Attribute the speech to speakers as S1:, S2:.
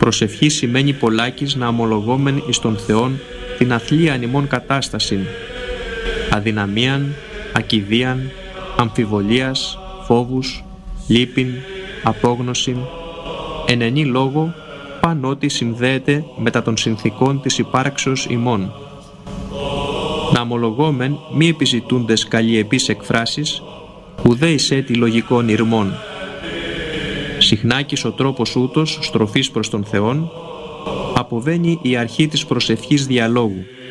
S1: Προσευχή σημαίνει πολλάκις να αμολογόμεν εις τον Θεόν την αθλίαν ημών κατάστασιν, αδυναμίαν, ακηδίαν, αμφιβολίας, φόβους, λύπην, απόγνωσιν, εν ενή λόγω παν ό,τι συνδέεται μετά των συνθηκών της υπάρξεως ημών. Να αμολογόμεν μη επιζητούντες καλλιεπείς εκφράσεις, ουδέ εισέ τη λογικών ηρμών. Συχνάκης ο τρόπος ούτως στροφής προς τον Θεόν, αποβαίνει η αρχή της προσευχής διαλόγου.